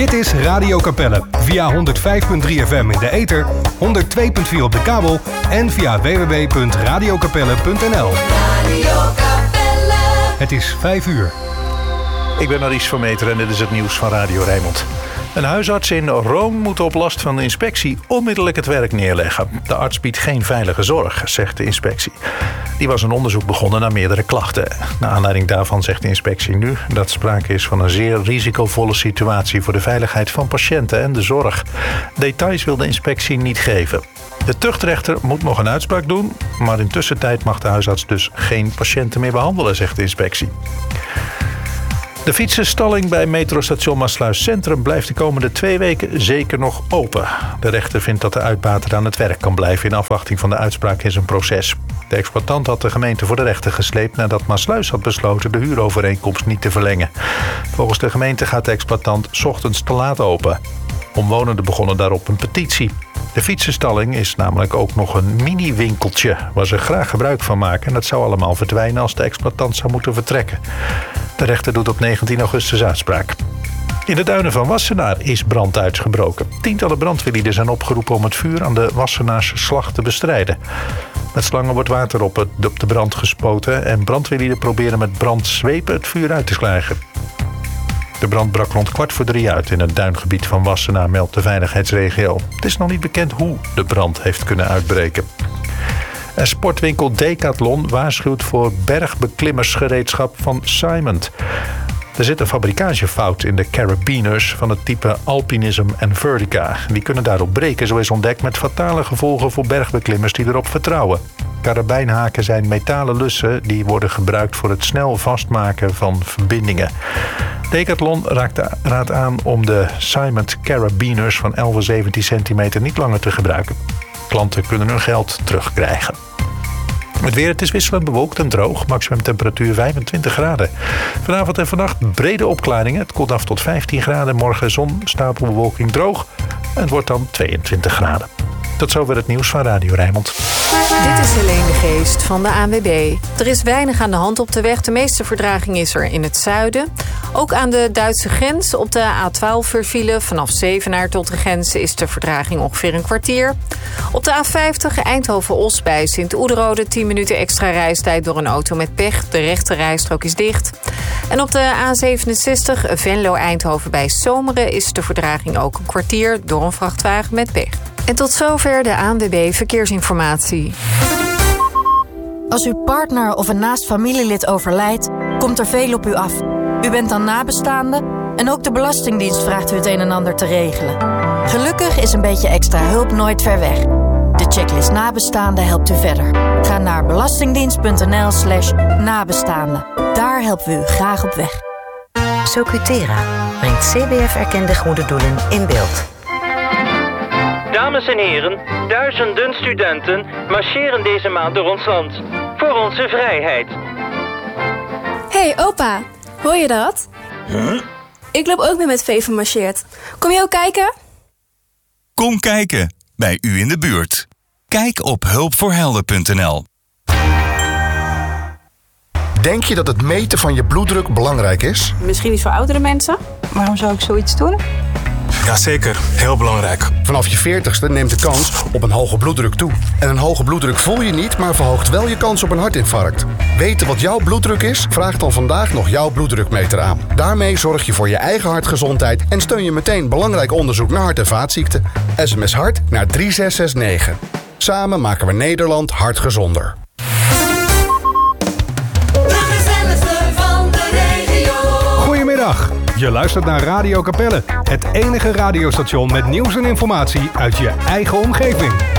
Dit is Radio Capelle via 105.3 FM in de ether, 102.4 op de kabel en via www.radiocapelle.nl. Het is 5 uur. Ik ben Maurice Vermeter en dit is het nieuws van Radio Rijnmond. Een huisarts in Rome moet op last van de inspectie onmiddellijk het werk neerleggen. De arts biedt geen veilige zorg, zegt de inspectie. Die was een onderzoek begonnen naar meerdere klachten. Naar aanleiding daarvan zegt de inspectie nu dat sprake is van een zeer risicovolle situatie voor de veiligheid van patiënten en de zorg. Details wil de inspectie niet geven. De tuchtrechter moet nog een uitspraak doen, maar in tussentijd mag de huisarts dus geen patiënten meer behandelen, zegt de inspectie. De fietsenstalling bij metrostation Maassluis Centrum blijft de komende 2 weken zeker nog open. De rechter vindt dat de uitbater aan het werk kan blijven in afwachting van de uitspraak in zijn proces. De exploitant had de gemeente voor de rechter gesleept nadat Maassluis had besloten de huurovereenkomst niet te verlengen. Volgens de gemeente gaat de exploitant 's ochtends te laat open. Omwonenden begonnen daarop een petitie. De fietsenstalling is namelijk ook nog een mini-winkeltje waar ze graag gebruik van maken. En dat zou allemaal verdwijnen als de exploitant zou moeten vertrekken. De rechter doet op 19 augustus uitspraak. In de duinen van Wassenaar is brand uitgebroken. Tientallen brandweerlieden zijn opgeroepen om het vuur aan de Wassenaarse slag te bestrijden. Met slangen wordt water op de brand gespoten en brandweerlieden proberen met brandzwepen het vuur uit te krijgen. De brand brak rond 2:15 uit in het duingebied van Wassenaar, meldt de veiligheidsregio. Het is nog niet bekend hoe de brand heeft kunnen uitbreken. En sportwinkel Decathlon waarschuwt voor bergbeklimmersgereedschap van Simon. Er zit een fabrikagefout in de carabiners van het type Alpinism en Vertica. Die kunnen daarop breken, zo is ontdekt, met fatale gevolgen voor bergbeklimmers die erop vertrouwen. Karabijnhaken zijn metalen lussen die worden gebruikt voor het snel vastmaken van verbindingen. Decathlon raadt aan om de Simon carabiners van 11 en 17 centimeter niet langer te gebruiken. Klanten kunnen hun geld terugkrijgen. Het weer, het is wisselend bewolkt en droog. Maximum temperatuur 25 graden. Vanavond en vannacht brede opklaringen. Het koelt af tot 15 graden. Morgen zon, stapelbewolking, droog. En het wordt dan 22 graden. Tot zover het nieuws van Radio Rijnmond. Dit is Helene de Geest van de ANWB. Er is weinig aan de hand op de weg. De meeste vertraging is er in het zuiden. Ook aan de Duitse grens op de A12 vervielen. Vanaf Zevenaar tot de grens is de vertraging ongeveer een kwartier. Op de A50 Eindhoven-Os bij Sint-Oederode 10 minuten extra reistijd door een auto met pech. De rechte rijstrook is dicht. En op de A67 Venlo-Eindhoven bij Zomeren is de vertraging ook een kwartier door een vrachtwagen met pech. En tot zover de ANWB Verkeersinformatie. Als uw partner of een naast familielid overlijdt, komt er veel op u af. U bent dan nabestaande en ook de Belastingdienst vraagt u het een en ander te regelen. Gelukkig is een beetje extra hulp nooit ver weg. De checklist nabestaande helpt u verder. Ga naar belastingdienst.nl/nabestaande. Daar helpen we u graag op weg. Socutera brengt CBF-erkende goede doelen in beeld. Dames en heren, duizenden studenten marcheren deze maand door ons land. Voor onze vrijheid. Hey opa, hoor je dat? Huh? Ik loop ook weer met Veven marcheert. Kom je ook kijken? Kom kijken, bij u in de buurt. Kijk op hulpvoorhelden.nl. Denk je dat het meten van je bloeddruk belangrijk is? Misschien niet voor oudere mensen. Waarom zou ik zoiets doen? Jazeker, heel belangrijk. Vanaf je 40ste neemt de kans op een hoge bloeddruk toe. En een hoge bloeddruk voel je niet, maar verhoogt wel je kans op een hartinfarct. Weten wat jouw bloeddruk is? Vraag dan vandaag nog jouw bloeddrukmeter aan. Daarmee zorg je voor je eigen hartgezondheid en steun je meteen belangrijk onderzoek naar hart- en vaatziekten. SMS hart naar 3669. Samen maken we Nederland hartgezonder. Goedemiddag. Je luistert naar Radio Capelle, het enige radiostation met nieuws en informatie uit je eigen omgeving.